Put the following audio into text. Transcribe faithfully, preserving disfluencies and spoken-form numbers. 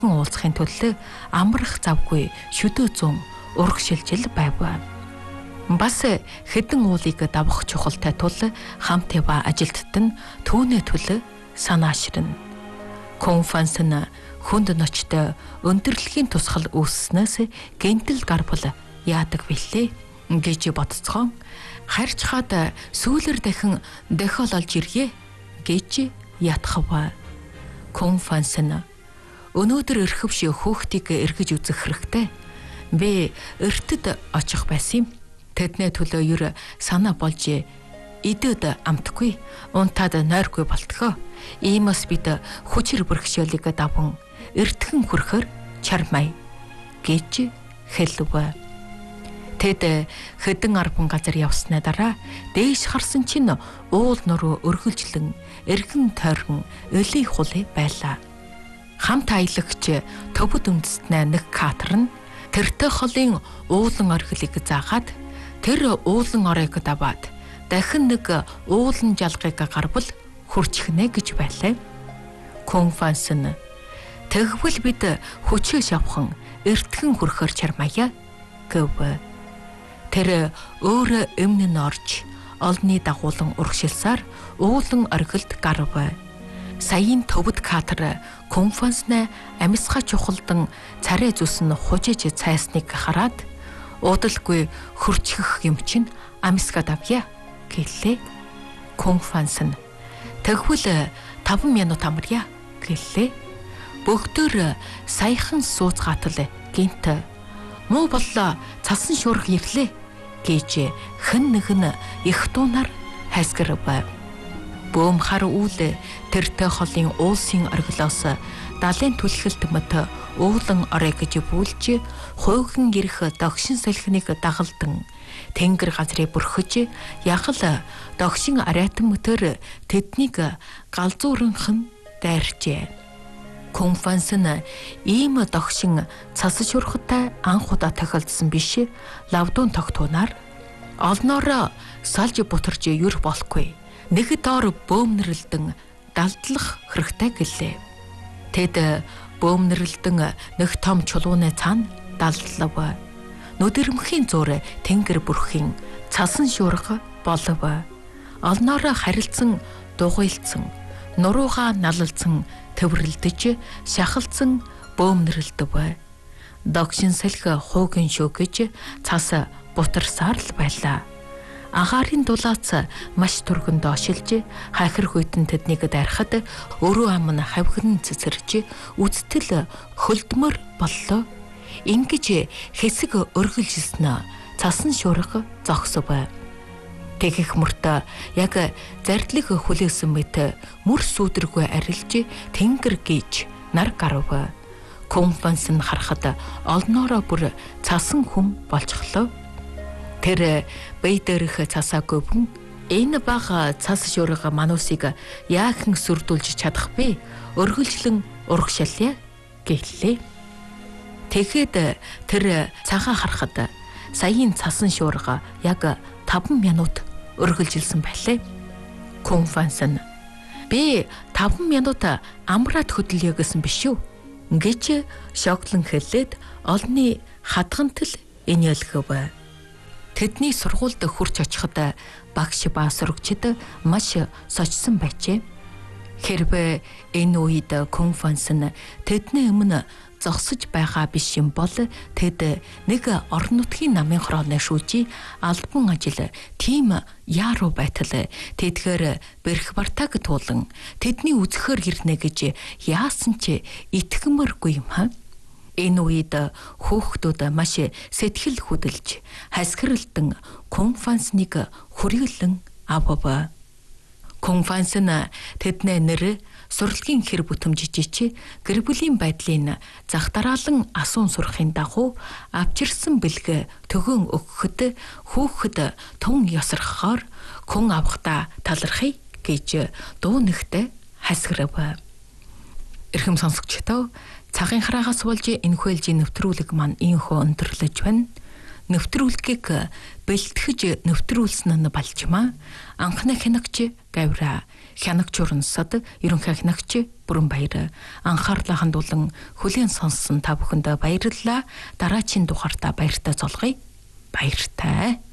уулзахын төлөө амрах завгүй шүдөө зүүн урагшилжил байв. Бас хэдэн уулыг давах чухалтай тул хамт ява ажилтд нь түүний төлөө санаашрна. Конфанс нь хүнд ночтой өндөрлөгийн тусгал үүсснээс гэнтэл гарбал яадаг билээ гэж бодцгоон харьж хаад сүүлэр дахин дохиол олж ирье гэж ятхав. Конфанс нь өнөөдөр эрхэвш хүүхдийг эргэж үзэх хэрэгтэй. Би эртэд очих байсан юм. Тэдний төлөө юр санаа болж идэд амтгүй унтаад нойргүй болтгоо. Иймээс бид хүчээр бэрхшээлийг даван эртхэн хүрхэр чармай гэж хэлв. Тэд хэдэн арван газар явсны дараа дээш харсан чинь уул нуруу өргөлжлөн эргэн тойрон өлий хулый байлаа. Хамт аялагч төвд үндэстнээ нэг катар нь тэртээ холын уулан орхилыг заагаад тэр уулан оройг даваад дахин нэг уулан жалгыг гарбал хурчхнэ гэж байлаа. Конфанс нь тэгвэл бид хүчээ шавхан эртхэн хүрхэр чармая гэв. Тэр өөр өмнө нь орж олны дагуулan урагшилсаар уулан орхилд гарв. Саяын төвд катар конфансны амьсгаа чухалдан царай зүс нь хужиж цайсныг хараад удалгүй хөрчихөх юм чинь амьсгаа давья гэлээ. Конфанс нь тэгвэл таван минут амарья гэлээ. Бүгдөө саяхан сууцгаатал гинт муу боллоо цасан шуурх ирлээ гэж хэн нэгэн их дуунаар хайсгарав. Бөөм хар үл тэртээ холын уулсын оргилоос далайн түлхэлт мөт уулан орой гэж бүүлж хойхон ирэх догшин салхиныг дагалдан тэнгэр газрыг бүрхэж яхал догшин ариатан мөтөр тэднийг галзуурынхан дайрчээ. Конфанс нь ийм догшин цас шурхтай анх удаа тохиолдсон биш. Лавдуун тогтуунаар олноороо салж бутарж юр болохгүй. Нэг доор бөөмнөрлдөн далдлах хэрэгтэй гэлээ. Тэд бөөмнөрлдөн нэг том чулууны цаана далдлав. Нүдэрмхийн зур тэнгэр бүрхийн цасан шуурга болов. Олноороо харилцсан дугуйлцсан нуруугаа налалцсан төврөлдөж шахалцсан бөөмнөрлдөв. Догшин салхи хуугийн шүүгэж цас бутарсаар л байлаа. Агаарын дулаац маш түргэн доошилж хахир хүйтэн тэднийг дайрахад өрөө ам нь хавхин цэцэрж үцтэл хөлдмөр боллоо. Ингэж хэсэг өргөлжилснө цасан шуурга зогсов. Тэгэх мөртөө яг зардлыг хүлээсэн мэт мөр сүудэргүй арилж тэнгэр гээж нар гарав. Конфанс нь харахад олноороо бүр цасан хүм болчихлоо. Тэр бэйдэрх цасаагүй бүн энэ бага цас шуурга манусыг яахан сүрдүүлж чадах бэ? Өргөлжлөн урагшаалъя гэлээ. Тэгэхэд тэр цагаан харахад саяын цасан шуурга яг таван минут өргөлжилсэн байлээ. Конфанс нь би таван минут амраад хөдлөе гэсэн биш үү гэж шогтлон хэлээд олны хадгантал инээлгэв. Тэдний сургуульд хурч очиход багш ба сурагчид маш сочсон байжээ. Хэрвээ энэ үед конфанс нь тэдний өмнө зогсож байгаа биш юм бол тэд нэг орон нутгийн намын хорооны шүүжи албан ажил тийм яаруу байтал тэдгээр бэрх бартаг туулан тэдний үзэхээр ирнэ гэж яасан ч итгэмээргүй юм хаа. Энэ үед хүүхдүүд маш сэтгэл хөдлөж хасгиралдан конфансныг хүрээлэн авав. Конфанс нь тэдний нэр сурлагын хэр бүтэмжиж гэр бүлийн байдлын зах дараалан асуун сурахын дагуу авчирсан бэлгэ төгөн өгөхөд хүүхэд тун ёсрохоор хүн авахдаа талархъя гэж дуу нэгтээ хасгирав. Эрхэм сонсогчдоо цагийн хараагаас болж энэхүү ээлжийн нэвтрүүлэг маань ийхүү өндөрлөж байна. нэвтрүүлгийг бэлтгэж нэвтрүүлсэн нь балчмаа. Анхны хянагч Гавра, хянагч Урансад, ерөнхий хянагч Бүрэнбаяр анхаарлаа хандуулан хүлээн сонссон та бүхэнд баярлалаа. Дараагийн дугаартаа баяртай золгоё. Баяртай.